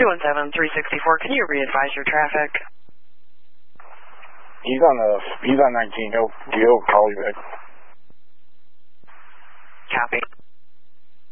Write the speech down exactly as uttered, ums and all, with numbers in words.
two one seven, three six four, can you re-advise your traffic? He's on the, he's on nineteen. He'll, he'll call you back. Copy.